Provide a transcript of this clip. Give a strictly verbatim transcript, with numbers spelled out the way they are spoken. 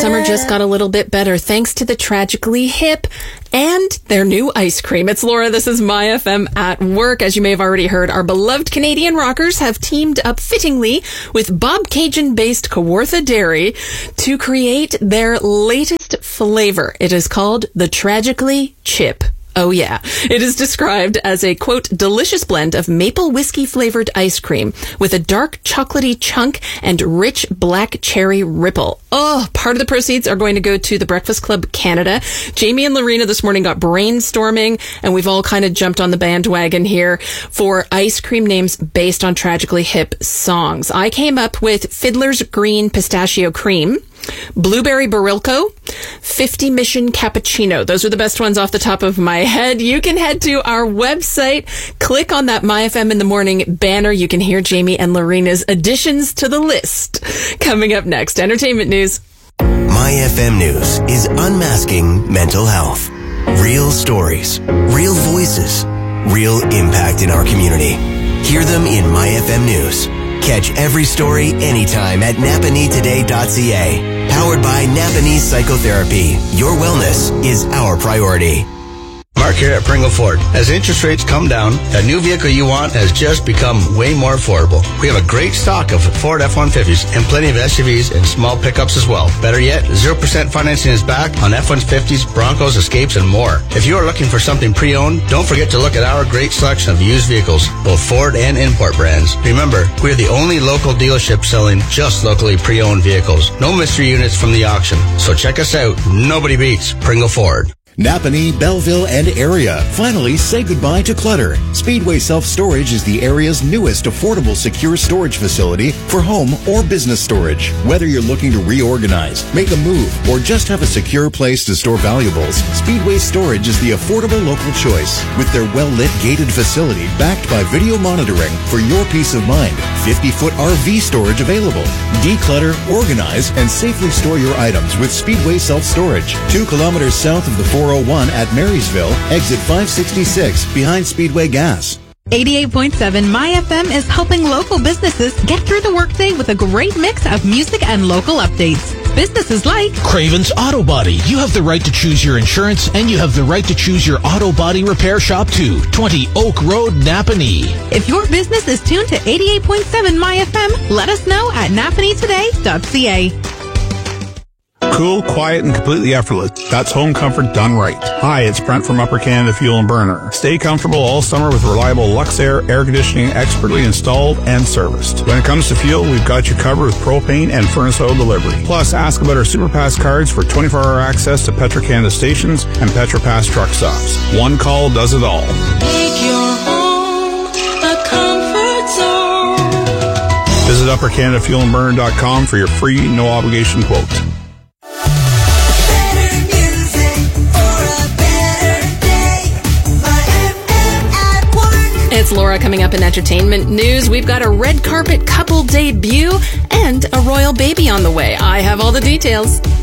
summer just got a little bit better thanks to the Tragically Hip and their new ice cream. It's Laura. This is My F M at Work. As you may have already heard, our beloved Canadian rockers have teamed up fittingly with Bobcaygeon-based Kawartha Dairy to create their latest flavor. It is called the Tragically Chip. Oh yeah. It is described as a, quote, delicious blend of maple whiskey flavored ice cream with a dark chocolatey chunk and rich black cherry ripple. Oh, part of the proceeds are going to go to the Breakfast Club Canada. Jamie and Lorena this morning got brainstorming, and we've all kind of jumped on the bandwagon here for ice cream names based on Tragically Hip songs. I came up with Fiddler's Green Pistachio Cream, Blueberry Barilko, fifty Mission Cappuccino. Those are the best ones off the top of my head. You can head to our website, click on that My F M in the Morning banner. You can hear Jamie and Lorena's additions to the list. Coming up next, entertainment news. My F M News is unmasking mental health. Real stories, real voices, real impact in our community. Hear them in My F M News. Catch every story anytime at napanee today dot c a. Powered by Napanee Psychotherapy. Your wellness is our priority. Mark here at Pringle Ford. As interest rates come down, that new vehicle you want has just become way more affordable. We have a great stock of Ford F one fifties and plenty of S U Vs and small pickups as well. Better yet, zero percent financing is back on F one fifties, Broncos, Escapes, and more. If you are looking for something pre-owned, don't forget to look at our great selection of used vehicles, both Ford and import brands. Remember, we are the only local dealership selling just locally pre-owned vehicles. No mystery units from the auction. So check us out. Nobody beats Pringle Ford. Napanee, Belleville, and area. Finally, say goodbye to clutter. Speedway Self-Storage is the area's newest affordable secure storage facility for home or business storage. Whether you're looking to reorganize, make a move, or just have a secure place to store valuables, Speedway Storage is the affordable local choice. With their well-lit gated facility backed by video monitoring for your peace of mind. fifty-foot R V storage available. Declutter, organize, and safely store your items with Speedway Self-Storage. Two kilometers south of the four oh one at Marysville, exit five sixty-six behind Speedway Gas. eighty-eight point seven My F M is helping local businesses get through the workday with a great mix of music and local updates. Businesses like Craven's Auto Body. You have the right to choose your insurance, and you have the right to choose your auto body repair shop too. twenty Oak Road, Napanee. If your business is tuned to eighty-eight point seven My F M, let us know at napanee today dot c a. Cool, quiet, and completely effortless. That's home comfort done right. Hi, it's Brent from Upper Canada Fuel and Burner. Stay comfortable all summer with reliable Luxair air conditioning expertly installed and serviced. When it comes to fuel, we've got you covered with propane and furnace oil delivery. Plus, ask about our SuperPass cards for twenty-four hour access to Petro-Canada stations and PetroPass truck stops. One call does it all. Make your home a comfort zone. Visit upper canada fuel and burner dot com for your free, no obligation quote. It's Laura. Coming up in entertainment news, we've got a red carpet couple debut and a royal baby on the way. I have all the details.